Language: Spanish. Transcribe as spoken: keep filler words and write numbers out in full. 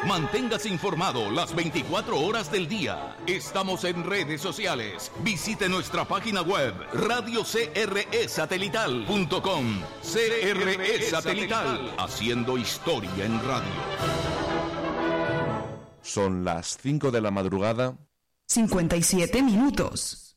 Manténgase informado las veinticuatro horas del día. Estamos en redes sociales. Visite nuestra página web radio c r e satelital punto com. C R E Satelital, haciendo historia en radio. Son las cinco de la madrugada. cincuenta y siete minutos.